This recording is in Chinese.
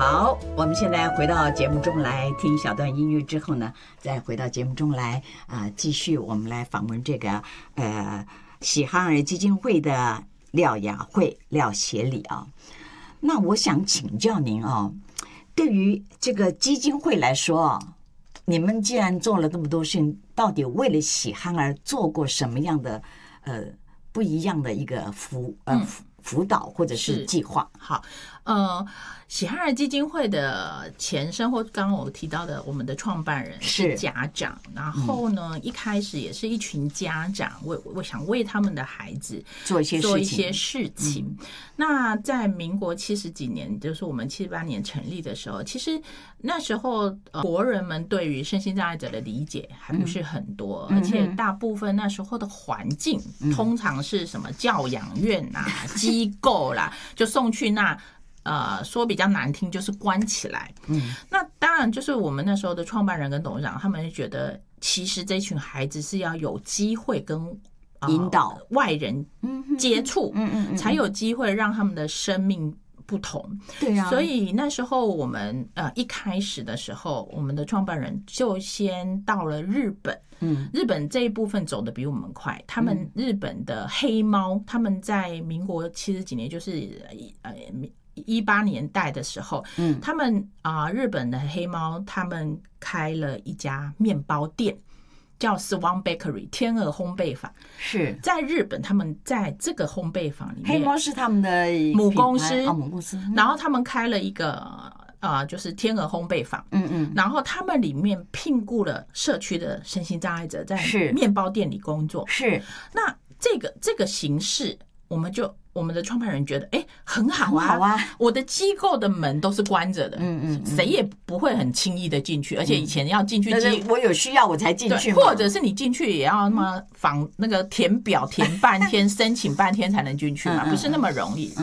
好，我们现在回到节目中来，听一小段音乐之后呢，再回到节目中来继续我们来访问这个喜憨儿基金会的廖雅慧廖协理啊。那我想请教您啊，对于这个基金会来说啊，你们既然做了这么多事情，到底为了喜憨儿做过什么样的不一样的一个辅导或者是计划？ 好，喜憨儿基金会的前身或刚刚我提到的我们的创办人是家长，然后呢，一开始也是一群家长，我想为他们的孩子做一些事情。那在民国70几年，就是我们78年成立的时候，其实那时候国人们对于身心障碍者的理解还不是很多，而且大部分那时候的环境通常是什么教养院啊、机构啦，就送去那说比较难听就是关起来。那当然就是我们那时候的创办人跟董事长，他们觉得其实这群孩子是要有机会跟引导外人接触，才有机会让他们的生命不同。 对啊， 所以那时候我们一开始的时候，我们的创办人就先到了日本。日本这一部分走得比我们快，他们日本的黑猫，他们在民国70几年，就是18年代的时候，他们日本的黑猫，他们开了一家面包店，叫 Swan Bakery 天鹅烘焙坊。 是在日本，他们在这个烘焙坊里面， 黑猫是他们的母公司， 母公司。 然后他们开了一个就是天鹅烘焙坊，然后他们里面聘雇了社区的身心障碍者在面包店里工作。 是， 那这个形式，我们的创办人觉得很好啊，我的机构的门都是关着的，谁也不会很轻易的进去，而且以前要进去我有需要我才进去， 或者是你进去也要那个填表填半天申请半天才能进去嘛，不是那么容易。